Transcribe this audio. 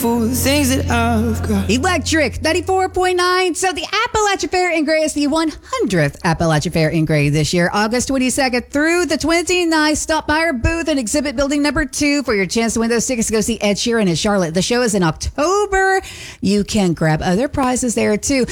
for the things that I've got. Electric 94.9. So the Appalachia Fair in Gray is the 100th Appalachia Fair in Gray this year, August 22nd through the 29th. Stop by our booth in Exhibit Building number 2 for your chance to win those tickets to go see Ed Sheeran in Charlotte. The show is in October. You can grab other prizes there too.